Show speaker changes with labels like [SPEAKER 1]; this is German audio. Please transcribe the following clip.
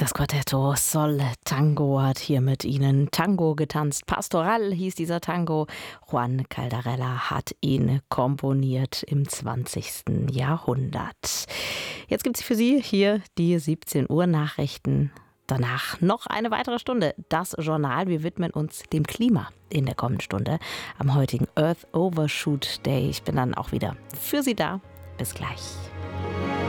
[SPEAKER 1] Das Quartetto Sol Tango hat hier mit Ihnen Tango getanzt. Pastoral hieß dieser Tango. Juan Caldarella hat ihn komponiert im 20. Jahrhundert. Jetzt gibt es für Sie hier die 17 Uhr Nachrichten. Danach noch eine weitere Stunde, das Journal. Wir widmen uns dem Klima in der kommenden Stunde am heutigen Earth Overshoot Day. Ich bin dann auch wieder für Sie da. Bis gleich.